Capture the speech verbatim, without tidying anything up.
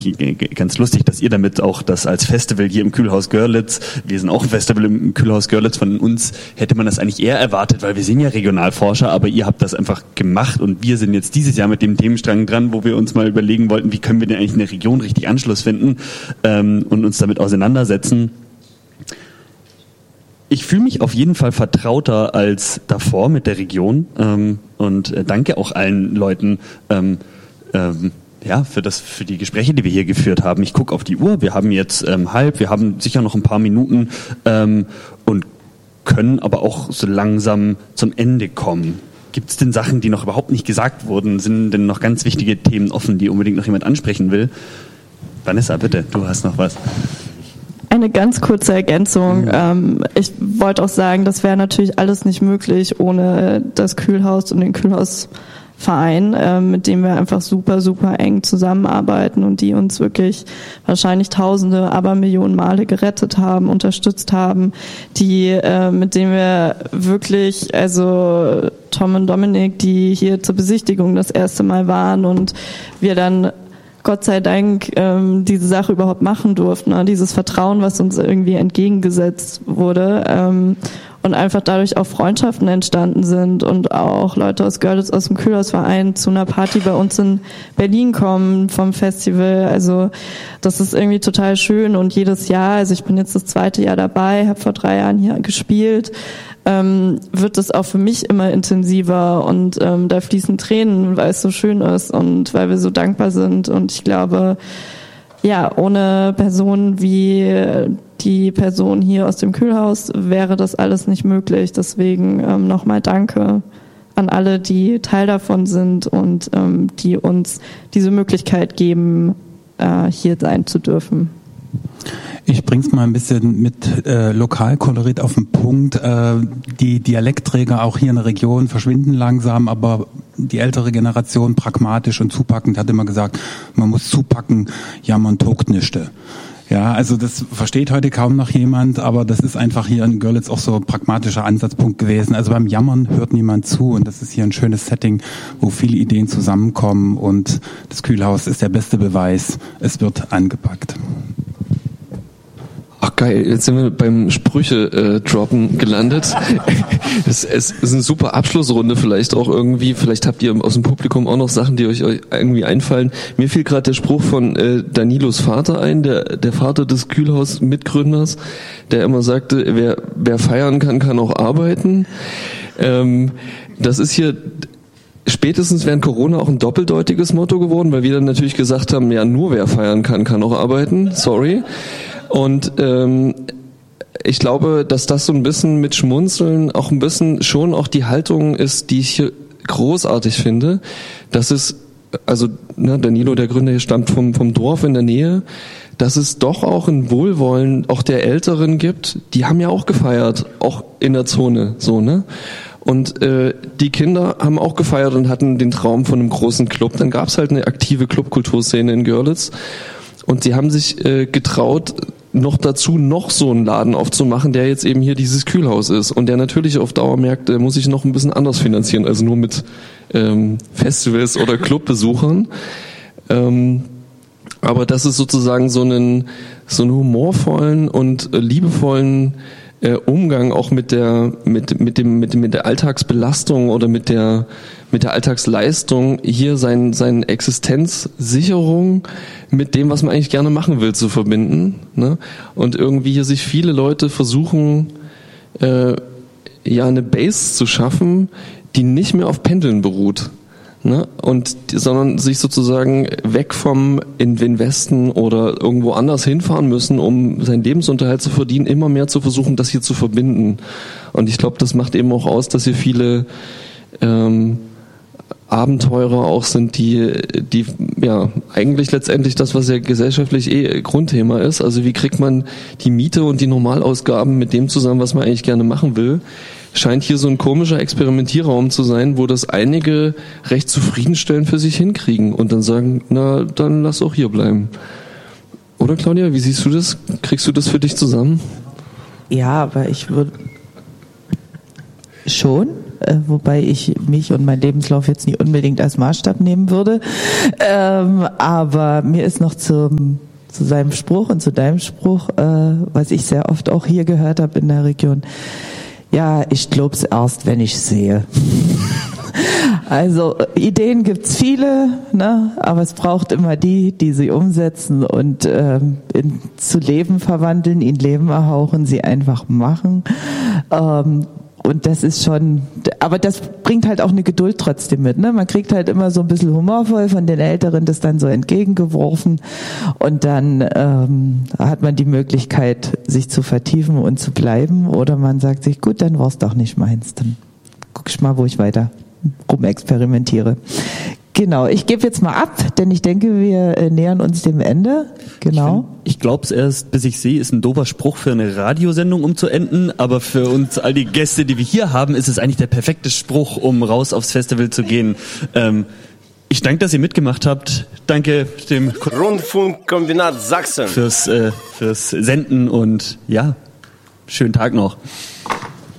ganz lustig, dass ihr damit auch das als Festival hier im Kühlhaus Görlitz, wir sind auch ein Festival im Kühlhaus Görlitz, von uns hätte man das eigentlich eher erwartet, weil wir sind ja Regionalforscher, aber ihr habt das einfach gemacht und wir sind jetzt dieses Jahr mit dem Themenstrang dran, wo wir uns mal überlegen wollten, wie können wir denn eigentlich in der Region richtig Anschluss finden ähm, und uns damit auseinandersetzen. Ich fühle mich auf jeden Fall vertrauter als davor mit der Region ähm, und äh, danke auch allen Leuten, ähm, ähm, ja, für das, für die Gespräche, die wir hier geführt haben. Ich gucke auf die Uhr, wir haben jetzt ähm, halb, wir haben sicher noch ein paar Minuten ähm, und können aber auch so langsam zum Ende kommen. Gibt es denn Sachen, die noch überhaupt nicht gesagt wurden? Sind denn noch ganz wichtige Themen offen, die unbedingt noch jemand ansprechen will? Vanessa, bitte, du hast noch was. Eine ganz kurze Ergänzung. Ähm, ich wollte auch sagen, das wäre natürlich alles nicht möglich ohne das Kühlhaus und den Kühlhausverein, äh, mit dem wir einfach super, super eng zusammenarbeiten und die uns wirklich wahrscheinlich Tausende, aber Millionen Male gerettet haben, unterstützt haben, die, äh, mit denen wir wirklich, also Tom und Dominik, die hier zur Besichtigung das erste Mal waren und wir dann Gott sei Dank ähm, diese Sache überhaupt machen durften, ne? Dieses Vertrauen, was uns irgendwie entgegengesetzt wurde ähm, und einfach dadurch auch Freundschaften entstanden sind und auch Leute aus Görlitz aus dem Kühlhausverein zu einer Party bei uns in Berlin kommen vom Festival. Also das ist irgendwie total schön und jedes Jahr, also ich bin jetzt das zweite Jahr dabei, habe vor drei Jahren hier gespielt, ähm, wird es auch für mich immer intensiver und ähm, da fließen Tränen, weil es so schön ist und weil wir so dankbar sind und ich glaube, ja, ohne Personen wie die Person hier aus dem Kühlhaus wäre das alles nicht möglich. Deswegen ähm, nochmal Danke an alle, die Teil davon sind und ähm, die uns diese Möglichkeit geben, äh, hier sein zu dürfen. Ich bring's mal ein bisschen mit äh, Lokalkolorit auf den Punkt. Äh, die Dialektträger auch hier in der Region verschwinden langsam, aber die ältere Generation pragmatisch und zupackend hat immer gesagt, man muss zupacken, ja, man togt nischte. Ja, also das versteht heute kaum noch jemand, aber das ist einfach hier in Görlitz auch so ein pragmatischer Ansatzpunkt gewesen. Also beim Jammern hört niemand zu und das ist hier ein schönes Setting, wo viele Ideen zusammenkommen und das Kühlhaus ist der beste Beweis, es wird angepackt. Ach geil, jetzt sind wir beim Sprüche-Droppen äh, gelandet. es, es ist eine super Abschlussrunde vielleicht auch irgendwie. Vielleicht habt ihr aus dem Publikum auch noch Sachen, die euch irgendwie einfallen. Mir fiel gerade der Spruch von äh, Danilos Vater ein, der, der Vater des Kühlhaus-Mitgründers, der immer sagte, wer, wer feiern kann, kann auch arbeiten. Ähm, das ist hier spätestens während Corona auch ein doppeldeutiges Motto geworden, weil wir dann natürlich gesagt haben, ja, nur wer feiern kann, kann auch arbeiten. Sorry. Und ähm, ich glaube, dass das so ein bisschen mit Schmunzeln auch ein bisschen schon auch die Haltung ist, die ich hier großartig finde. Das ist, also ne, Danilo, der Gründer hier, stammt vom, vom Dorf in der Nähe, dass es doch auch ein Wohlwollen auch der Älteren gibt, die haben ja auch gefeiert, auch in der Zone, so, ne? Und äh, die Kinder haben auch gefeiert und hatten den Traum von einem großen Club. Dann gab's halt eine aktive Clubkulturszene in Görlitz. Und sie haben sich äh, getraut, noch dazu noch so einen Laden aufzumachen, der jetzt eben hier dieses Kühlhaus ist und der natürlich auf Dauer merkt, der muss sich noch ein bisschen anders finanzieren, also nur mit ähm, Festivals oder Clubbesuchern. Ähm, aber das ist sozusagen so einen so einen humorvollen und äh, liebevollen äh, Umgang auch mit der mit mit dem mit dem mit der Alltagsbelastung oder mit der mit der Alltagsleistung hier sein sein Existenzsicherung mit dem, was man eigentlich gerne machen will, zu verbinden, ne? Und irgendwie hier sich viele Leute versuchen, äh, ja eine Base zu schaffen, die nicht mehr auf Pendeln beruht, ne? Und sondern sich sozusagen weg vom in den Westen oder irgendwo anders hinfahren müssen, um seinen Lebensunterhalt zu verdienen, immer mehr zu versuchen, das hier zu verbinden. Und ich glaube, das macht eben auch aus, dass hier viele ähm, Abenteurer auch sind, die, die ja eigentlich letztendlich das, was ja gesellschaftlich eh Grundthema ist. Also wie kriegt man die Miete und die Normalausgaben mit dem zusammen, was man eigentlich gerne machen will? Scheint hier so ein komischer Experimentierraum zu sein, wo das einige recht zufriedenstellend für sich hinkriegen und dann sagen, na, dann lass auch hier bleiben. Oder Claudia, wie siehst du das? Kriegst du das für dich zusammen? Ja, aber ich würde schon. äh, wobei ich mich und meinen Lebenslauf jetzt nicht unbedingt als Maßstab nehmen würde. Ähm, aber mir ist noch zum, zu seinem Spruch und zu deinem Spruch, äh, was ich sehr oft auch hier gehört habe in der Region, ja, ich glaub's erst, wenn ich sehe. Also Ideen gibt's viele, ne? Aber es braucht immer die, die sie umsetzen und ähm, in, zu Leben verwandeln, in Leben erhauchen, sie einfach machen. Ähm, und das ist schon, aber das bringt halt auch eine Geduld trotzdem mit. Ne? Man kriegt halt immer so ein bisschen humorvoll von den Älteren das dann so entgegengeworfen und dann ähm, hat man die Möglichkeit, sich zu vertiefen und zu bleiben, oder man sagt sich, gut, dann war's doch nicht meins, dann guck ich mal, wo ich weiter rumexperimentiere. Genau, ich gebe jetzt mal ab, denn ich denke, wir äh, nähern uns dem Ende. Genau. Ich, ich glaube es erst, bis ich sehe, ist ein doofer Spruch für eine Radiosendung, um zu enden. Aber für uns, all die Gäste, die wir hier haben, ist es eigentlich der perfekte Spruch, um raus aufs Festival zu gehen. Ähm, ich danke, dass ihr mitgemacht habt. Danke dem Rundfunkkombinat Sachsen fürs, äh, fürs Senden und ja, schönen Tag noch.